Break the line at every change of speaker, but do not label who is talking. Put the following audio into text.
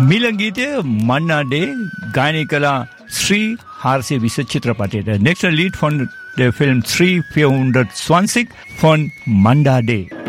मिलंगीते मन्ना day गायने कला Shri हारसे vice चित्रपटेर. Next lead from the film 326 von Manda Day.